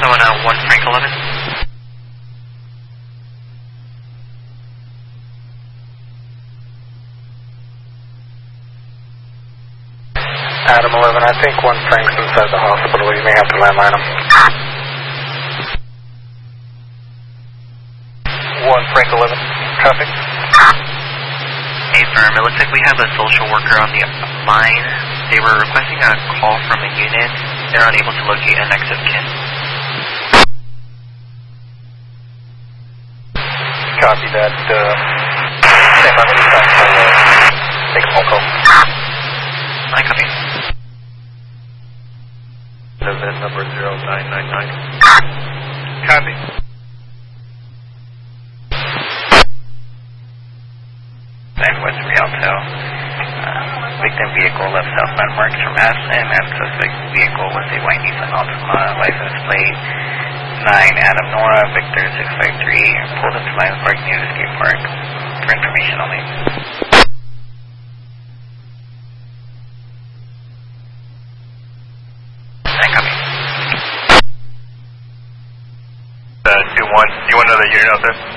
someone out 1 Frank 11. Adam 11, I think 1 Frank's inside the hospital. You may have to landline him. 1 Frank 11, traffic. Hey, firm, it looks like we have a social worker on the line. They were requesting a call from a unit. They're unable to locate a next of kin. Copy that. Stand by, let me stop for take a phone call. I copy. Event number 0999. Copy. West Rialto. Victim vehicle left southbound marks from Ashland, and suspect vehicle was a white Nissan Altima, license plate 9 Adam Nora, Victor 653, pulled into Lions Park near the skate park. For information only. Do you want another unit out there?